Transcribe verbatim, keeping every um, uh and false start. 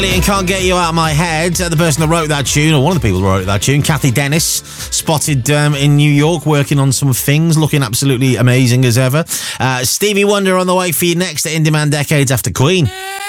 And Can't Get You Out of My Head. Uh, the person that wrote that tune, or one of the people who wrote that tune, Kathy Dennis, spotted um, in New York working on some things, looking absolutely amazing as ever. Uh, Stevie Wonder on the way for you next at In Demand Decades after Queen.